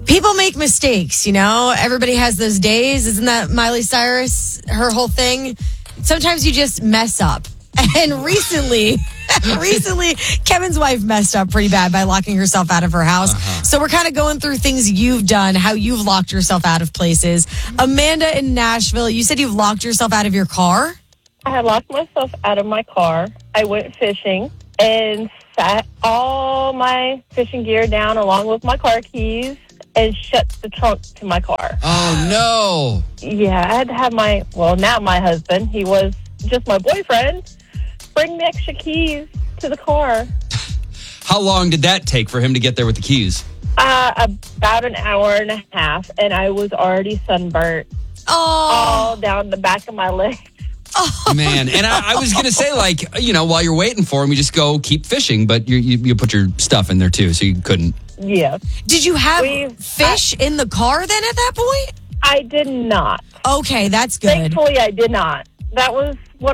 People make mistakes, you know? Everybody has those days. Isn't that Miley Cyrus, her whole thing? Sometimes you just mess up. And recently, Kevin's wife messed up pretty bad by locking herself out of her house. So we're kind of going through things you've done, how you've locked yourself out of places. Amanda in Nashville, you said you've locked yourself out of your car? I had locked myself out of my car. I went fishing and sat all my fishing gear down along with my car keys and shut the trunk to my car. Oh, no. Yeah, I had to have now my husband, he was just my boyfriend, bring the extra keys to the car. How long did that take for him to get there with the keys? About an hour and a half, and I was already sunburnt. All down the back of my leg. Oh. Man, and I was going to say, while you're waiting for him, you just go keep fishing, but you put your stuff in there too, so you couldn't. Yeah. Did you have fish in the car then at that point? I did not. Okay, that's good. Thankfully, I did not. That was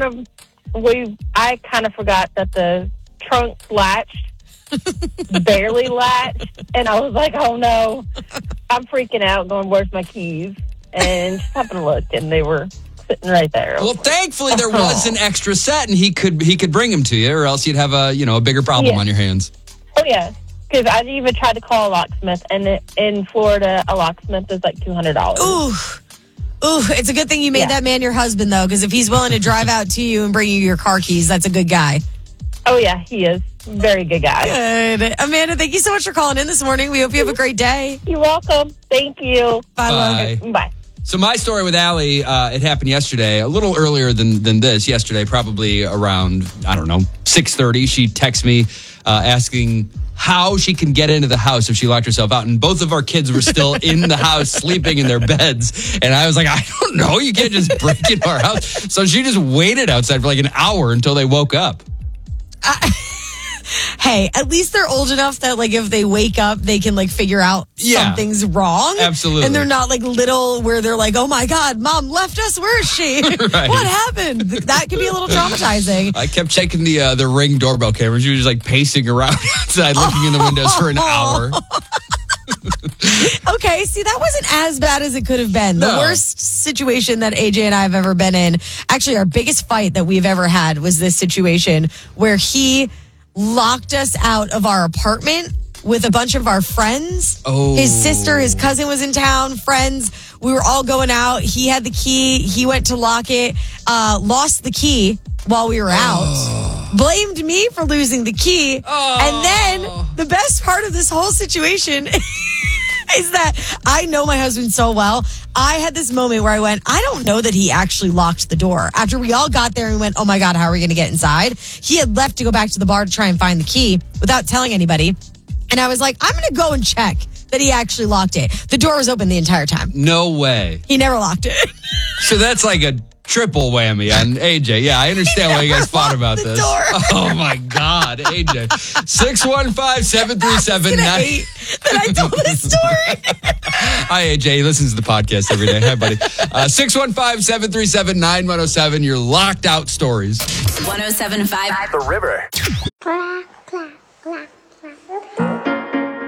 I kind of forgot that the trunk latched, barely latched, and I was like, oh no. I'm freaking out, going, where's my keys? And just having a look, and they were sitting right there. Well, thankfully there was an extra set, and he could bring them to you, or else you'd have a bigger problem on your hands. Oh yeah, because I even tried to call a locksmith, and in Florida, a locksmith is like $200. Ooh, it's a good thing you made that man your husband, though, because if he's willing to drive out to you and bring you your car keys, that's a good guy. Oh yeah, he is. Very good guy. Good. Amanda, thank you so much for calling in this morning. We hope you have a great day. You're welcome. Thank you. Bye. Bye. So my story with Allie, it happened yesterday, a little earlier than this. Yesterday, probably around, 6:30. She texts me asking how she can get into the house if she locked herself out. And both of our kids were still in the house, sleeping in their beds. And I was like, I don't know. You can't just break into our house. So she just waited outside for like an hour until they woke up. Hey, at least they're old enough that if they wake up, they can figure out something's wrong. Absolutely. And they're not little where they're like, oh my God, mom left us. Where is she? Right. What happened? That can be a little traumatizing. I kept checking the Ring doorbell camera. She was just pacing around outside, looking in the windows for an hour. Okay, see, that wasn't as bad as it could have been. The worst situation that AJ and I have ever been in, actually our biggest fight that we've ever had was this situation where he locked us out of our apartment with a bunch of our friends. Oh. His sister, his cousin was in town, friends. We were all going out. He had the key. He went to lock it, lost the key while we were out. Blamed me for losing the key. And then the best part of this whole situation is that I know my husband so well. I had this moment where I went, I don't know that he actually locked the door. After we all got there and went, oh my God, how are we going to get inside? He had left to go back to the bar to try and find the key without telling anybody. And I was like, I'm going to go and check that he actually locked it. The door was open the entire time. No way. He never locked it. So that's like a triple whammy on AJ. Yeah, I understand why you guys fought about this. Door. Oh my God, AJ. 615-737-9. That I told this story. Hi, AJ. He listens to the podcast every day. Hi, buddy. 615-737-9107. Your locked out stories. 107.5 The River. Blah, blah, blah.